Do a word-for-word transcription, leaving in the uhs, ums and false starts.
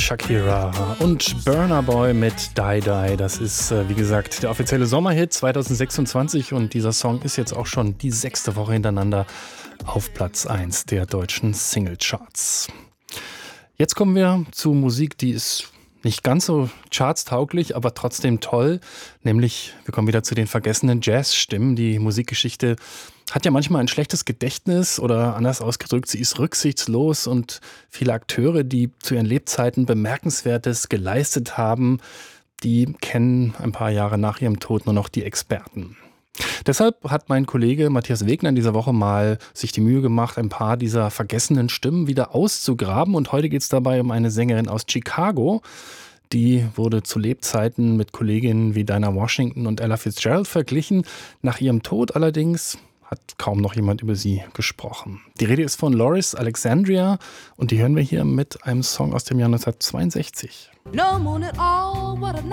Shakira und Burna Boy mit Die Die. Das ist, äh, wie gesagt, der offizielle Sommerhit zwanzig sechsundzwanzig und dieser Song ist jetzt auch schon die sechste Woche hintereinander auf Platz eins der deutschen Singlecharts. Jetzt kommen wir zu Musik, die ist nicht ganz so chartstauglich, aber trotzdem toll. Nämlich, wir kommen wieder zu den vergessenen Jazzstimmen. Die Musikgeschichte hat ja manchmal ein schlechtes Gedächtnis oder anders ausgedrückt, sie ist rücksichtslos und viele Akteure, die zu ihren Lebzeiten Bemerkenswertes geleistet haben, die kennen ein paar Jahre nach ihrem Tod nur noch die Experten. Deshalb hat mein Kollege Matthias Wegner in dieser Woche mal sich die Mühe gemacht, ein paar dieser vergessenen Stimmen wieder auszugraben. Und heute geht es dabei um eine Sängerin aus Chicago. Die wurde zu Lebzeiten mit Kolleginnen wie Dinah Washington und Ella Fitzgerald verglichen. Nach ihrem Tod allerdings hat kaum noch jemand über sie gesprochen. Die Rede ist von Loris Alexandria und die hören wir hier mit einem Song aus dem Jahr neunzehnhundertzweiundsechzig. No moon at all, what a